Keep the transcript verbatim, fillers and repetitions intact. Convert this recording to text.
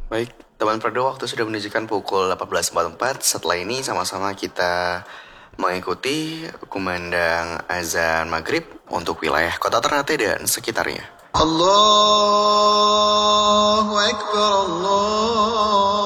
Baik, teman Perdo, waktu sudah menunjukkan pukul delapan belas empat puluh empat. Setelah ini sama-sama kita mengikuti kumandang azan maghrib untuk wilayah kota Ternate dan sekitarnya. Allahu Akbar, Allah.